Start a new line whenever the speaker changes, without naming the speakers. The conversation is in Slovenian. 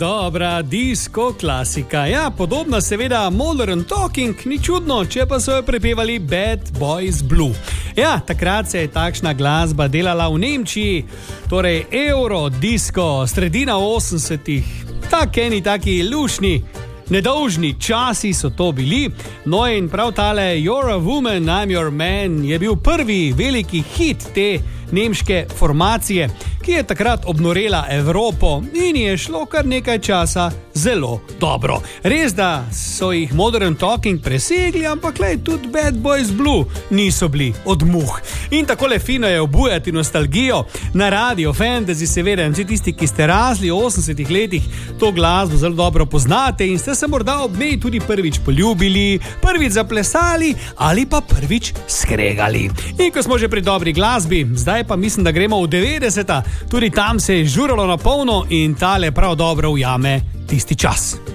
Dobra disco klasika. Ja, podobna seveda Modern Talking, ni čudno, če pa so jo prepevali Bad Boys Blue. Ja, takrat se je takšna glasba delala v Nemčiji, torej euro, disco, sredina 80-ih, taki lušni, nedolžni časi so to bili. No in prav tale You're a Woman, I'm Your Man je bil prvi veliki hit te nemške formacije, ki je takrat obnorela Evropo in je šlo kar nekaj časa zelo dobro. Res, da so jih Modern Talking presegli, ampak tudi Bad Boys Blue niso bili od muh. In takole fino je obujati nostalgijo na Radio Fantasy, seveda, vsi tisti, ki ste rasli v 80-ih letih, to glasbo zelo dobro poznate in ste se morda ob njej tudi prvič poljubili, prvič zaplesali ali pa prvič skregali. In ko smo že pri dobri glasbi, zdaj pa mislim, da gremo v 90-ta, tudi tam se je žuralo na polno in tale prav dobro ujame tisti čas.